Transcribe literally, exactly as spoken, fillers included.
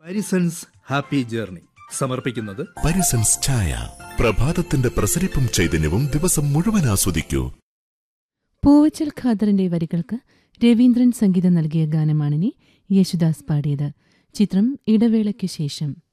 Parisons happy journey സമർപ്പിക്കുന്നത് പരിസൻസ് ചായ. പ്രഭാതത്തിന്റെ പ്രസരിപ്പും ചൈതന്യവും ദിവസം മുഴുവൻ ആസ്വദിക്കൂ. പൂവച്ചൽ ഖാദറിന്റെ വരികൾക്ക് രവീന്ദ്രൻ സംഗീതം നൽകിയ ഗാനമാണിനി യേശുദാസ് പാടിയത്. ചിത്രം ഇടവേളയ്ക്ക് ശേഷം.